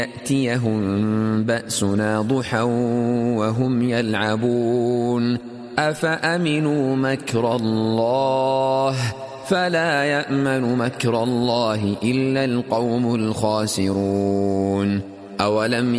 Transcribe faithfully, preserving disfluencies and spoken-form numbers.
يأتيهم بأسنا ضحى وهم يلعبون أفأمنوا مكر الله فلا يأمن مكر الله إلا القوم الخاسرون. أولم